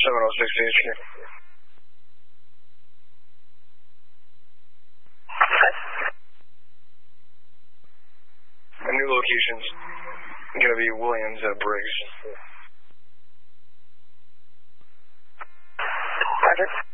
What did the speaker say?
706 HQ. The new location's going to be Williams at Briggs. Roger.